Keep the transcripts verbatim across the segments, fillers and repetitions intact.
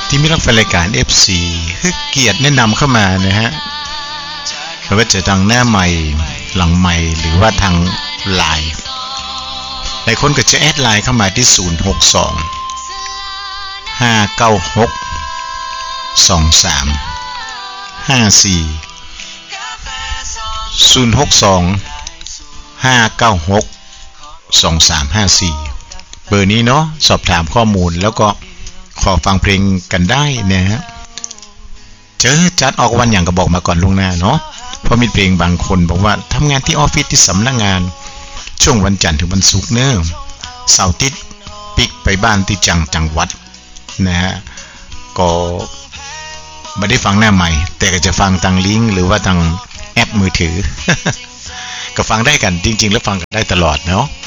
ที่มีรักแฟนรายการ เอฟ ซี คือเกียรติแนะนำเข้ามานะฮะไม่ว่าจะทางหน้าใหม่หลังใหม่หรือว่าทางไลน์หลายคนก็จะแอดไลน์เข้ามาที่ศูนย์ หก สอง ห้า เก้า หก สอง สาม ห้า สี่ ศูนย์ หก สอง ห้า เก้า หก สอง สาม ห้า สี่เบอร์นี้เนาะสอบถามข้อมูลแล้วก็ขอฟังเพลงกันได้นะฮะเจอจัดออกวันอย่างก็บอกมาก่อนล่วงหน้าเนาะเพราะมีเพลงบางคนบอกว่าทำงานที่ออฟฟิศที่สำนักงานช่วงวันจันทร์ถึงวันศุกร์เนอะเสาร์อาทิตย์ปิกไปบ้านที่จังจังหวัดนะฮะก็ไม่ได้ฟังหน้าใหม่แต่ก็จะฟังทางลิงก์หรือว่าทางแอปมือถือ ก็ฟังได้กันจริงๆแล้วฟังกันได้ตลอดเนาะ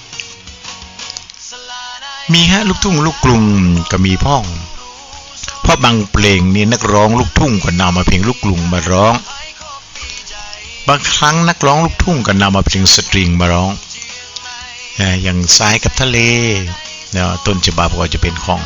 มีฮะลูกทุ่งลูกกรุงก็มีพ่องเพราะบางเพลงนี่นักร้องลูกทุ่งก็นำมาเพลงลูกกรุงมาร้องบางครั้งนักร้องลูกทุ่งก็นำมาเพลงสตริงมาร้องอย่างทรายกับทะเลเนาะต้นฉบับก็จะเป็นของ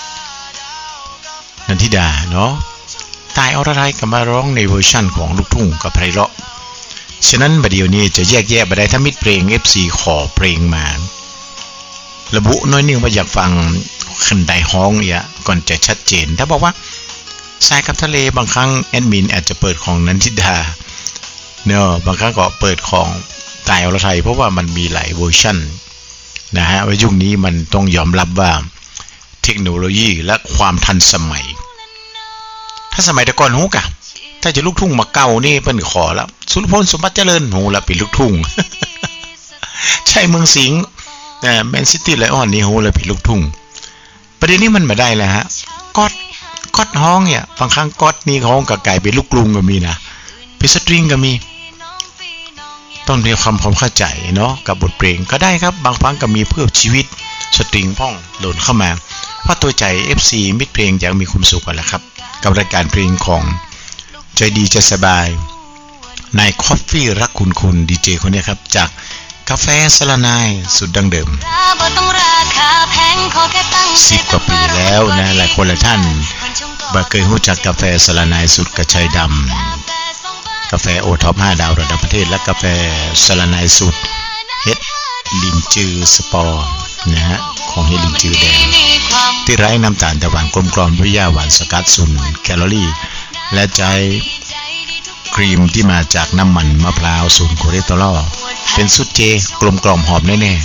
นันทิดาเนาะตายอรไทยก็มาร้องในเวอร์ชั่นของลูกทุ่งกับไพเราะฉะนั้นบัดเดี๋ยวนี้จะแยกแยะไปได้ถ้ามิดเพลง เอฟ ซี ขอเพลงมาระบุน้อยนึงว่าอยากฟังขึ้นใดฮ้องเนี่ยก่อนจะชัดเจนถ้าบอกว่าทรายกับทะเลบางครั้งแอดมินอาจจะเปิดของนันทิดาเนาะบางครั้งก็เปิดของตายอรไทยเพราะว่ามันมีหลายเวอร์ชั่นนะฮะว่ายุคนี้มันต้องยอมรับว่าเทคโนโลยีและความทันสมัยถ้าสมัยแต่ก่อนฮู้กะถ้าจะลูกทุ่งมาเก่านี่เพิ่นขอแล้วสุรพลสมบัติเจริญฮู้แล้วเป็นลูกทุ่ง ใช่เมืองสิงห์แต่แมนซิตี้ไลออนนี่ฮู้แล้วเป็นลูกทุ่งประเด็นนี้มันมาได้แล้วฮะก๊อดก๊อดฮ้องเนี่ยบางครั้งก๊อดนี่ฮ้องก็กลายเป็นลูกกรุงก็มีนะเป็นสตริงก็มีต้องมีความความเข้าใจเนาะกับบทเพลงก็ได้ครับบางครั้งก็มีเพื่อชีวิตสตริงพ่องหล่นเข้ามาเพราะตัวใจ เอฟ ซี มิดเพลงอยากมีความสุขกันแหละครับกับรายการเพลงของใจดีจะสบายนายคอฟฟี่รักคุณคุณดีเจคนนี้ครับจากกาแฟสลานายสุดดังเดิมสิบกว่าปีแล้วนะหลายคนหลายท่านบ่เคยรู้จักกาแฟสลานายสุดกระชายดำกาแฟโอท็อปห้าดาวระดับประเทศและกาแฟสลานายสุดเฮ็ดลินจือสปอร์นะฮะของเฮ็ดลินจือแดงที่ไร้น้ำตาลแต่หวานกลมกล่อมด้วยหญ้าหวานสกัดศูนย์แคลอรี่และใจครีมที่มาจากน้ำมันมะพร้าวศูนย์คอเลสเตอรอลเป็นสุดเจกลมกล่อมหอมแน่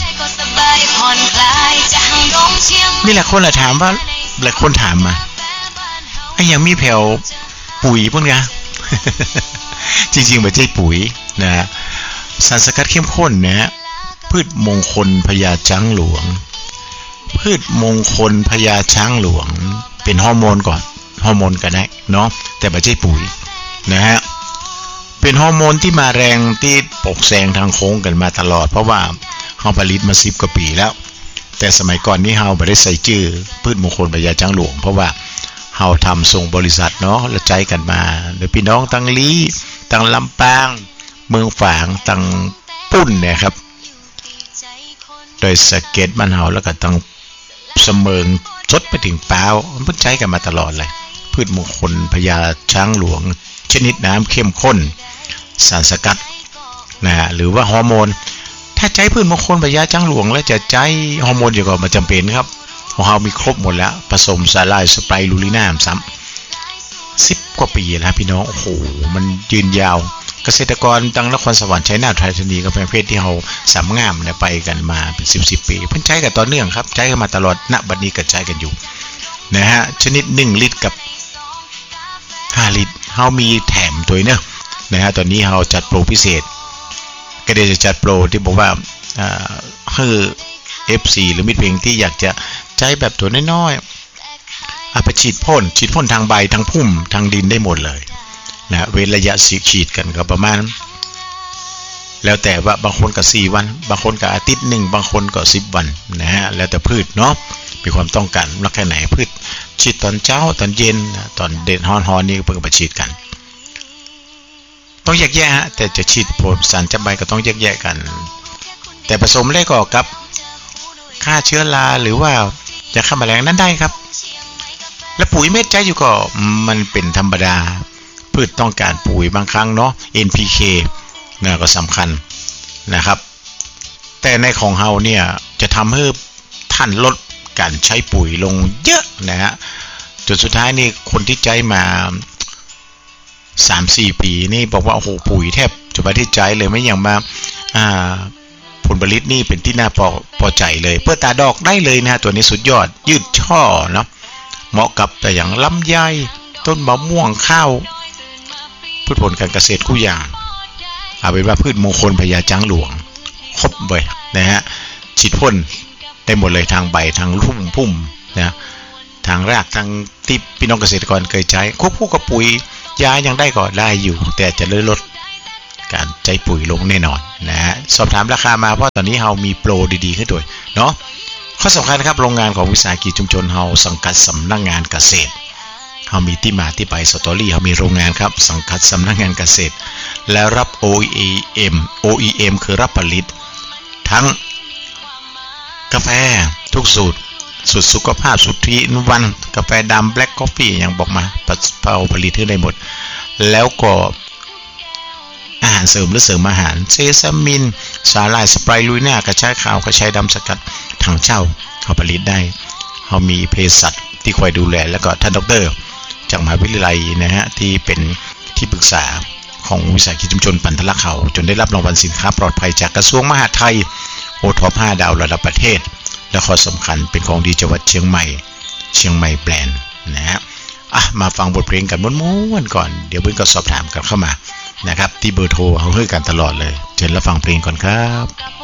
ๆนี่แหละคนละถามว่าหลายคนถามมาไอ้ยังมีแผ่วปุ๋ยพวกนี้ จริงๆไม่ใช่ปุ๋ยนะสารสกัดเข้มข้นนะพืชมงคลพญาช้างหลวงพืชมงคลพญาช้างหลวงเป็นฮอร์โมนก่อนฮอร์โมนก็ได้เนาะแต่ไม่ใช่ปุ๋ยนะฮะเป็นฮอร์โมนที่มาแรงที่ปกแซงทางโค้งกันมาตลอดเพราะว่าเฮาผลิตมาสิบกว่าปีแล้วแต่สมัยก่อนนี้เฮาไม่ได้ใส่ชื่อพืชมงคลพญาช้างหลวงเพราะว่าเฮาทำส่งบริษัทเนาะแล้วใจกันมาโดยพี่น้องตั้งลี้ตั้งลำปางเมืองฝางตั้งปุ้นเนี่ยครับโดยสเก็ตบ้านเฮาแล้วก็ตั้งเสมิงจดไปถึงเปล่ามันใช้กันมาตลอดเลยพืชมงคลพญาช้างหลวงชนิดน้ำเข้มข้นสารสกัดนะหรือว่าฮอร์โมนถ้าใช้พืชมงคลพญาช้างหลวงแล้วจะใช้ฮอร์โมนอยู่ก็มันจำเป็นครับของเรามีครบหมดแล้วผสมสาลายสไปรูลิน่าซ้ำสิบกว่าปีแล้วพี่น้องโอ้โหมันยืนยาวเกษตรกรตั้งนครสวรรค์ชัยนาทไทยธานีกับประเภทที่เราสามงามเนี่ยไปกันมาเป็นสิบสิบปีเพิ่งใช้กันต่อเนื่องครับใช้กันมาตลอดณบัดนี้ก็ใช้กันอยู่นะฮะชนิดหนึ่งลิตรกับห้าลิตรเรามีแถมตัวเนอะนะฮะตอนนี้เราจัดโปรพิเศษก็เดี๋ยวจะจัดโปรที่บอกว่าอ่าคือ เอฟ ซี หรือมิตรเพลงที่อยากจะใช้แบบตัวน้อยๆเอาไปฉีดพ่นฉีดพ่นทางใบทางพุ่มทางดินได้หมดเลยนะเว้นระยะสีฉีดกันก็ประมาณแล้วแต่ว่าบางคนก็สี่วันบางคนก็อาทิตย์หนึ่งบางคนก็สิบวันนะฮะแล้วแต่พืชเนาะมีความต้องการรักแค่ไหนพืชฉีดตอนเช้าตอนเย็นตอนเด่นฮอนฮอนนี่เพิ่งไปฉีดกันต้องแยกแยะฮะแต่จะฉีดผลสารจับใบก็ต้องแยกแยะกันแต่ผสมเลยก็กับฆ่าเชื้อราหรือว่ายาฆ่าแมลงนั้นได้ครับและปุ๋ยเม็ดใจอยู่ก็มันเป็นธรรมดาพืชต้องการปุ๋ยบางครั้งเนาะ เอ็น พี เค เนี่ยก็สำคัญนะครับแต่ในของเฮาเนี่ยจะทำให้ท่านลดการใช้ปุ๋ยลงเยอะนะฮะจนสุดท้ายนี่คนที่ใจมา สามสี่ ปีนี่บอกว่าโอ้โหปุ๋ยแทบจะไม่ได้ใจเลยไม่อย่างมาอ่าผลผลิตนี่เป็นที่น่าพอพอใจเลยเพื่อตาดอกได้เลยนะตัวนี้สุดยอดยืดช่อเนาะเหมาะกับแต่อย่างลำไยต้นมะม่วงข้าวพืชผลการเกษตรคู่อย่างเอาเป็นว่าพืชมงคลพญาจังหลวงครบเลยนะฮะฉีดพ่นได้หมดเลยทางใบทางลุ่มพุ่มนะทางรากทางที่พี่น้องเกษตรกรเคยใช้ควบคู่กับปุ๋ยยายังได้ก็ได้อยู่แต่จะลดลดการใช้ปุ๋ยลงแน่นอนนะฮะสอบถามราคามาเพราะตอนนี้เรามีโปรดีๆขึ้นด้วยเนาะข้อสำคัญครับโรงงานของวิสาหกิจชุมชนเราสังกัดสำนักงานเกษตรเรามีที่มาที่ไปสตอรี่เรามีโรงงานครับสังกัดสำนักงานเกษตรและรับ โอ อี เอ็ม โอ อี เอ็ม คือรับผลิตทั้งกาแฟทุกสูตรสูตรสุขภาพสูตรทรีอินวันกาแฟดำแบล็กกาแฟอย่างบอกมาเอาผลิตให้ได้หมดแล้วก็อาหารเสริมหรือเสริมอาหารเซซามินสาหร่ายสไปรูน่ากระชายขาวกระชายดำสกัดถังเช่าเขาผลิตได้เขามีเภสัชที่คอยดูแลแล้วก็ท่านดรจากมหาวิทยาลัยนะฮะที่เป็นที่ปรึกษาของวิสาหกิจชุมชนปันทละเขาจนได้รับรางวัลสินค้าปลอดภัยจากกระทรวงมหาดไทยโอท็อปห้าดาวระดับประเทศและข้อสำคัญเป็นของดีจังหวัดเชียงใหม่เชียงใหม่แบรนด์นะฮะอ่ะมาฟังบทเพลงกันม้วนๆก่อนเดี๋ยวเพิ่งก็สอบถามกันเข้ามานะครับที่เบอร์โทรเขาให้กันตลอดเลยเชิญรับฟังเพลงก่อนครับ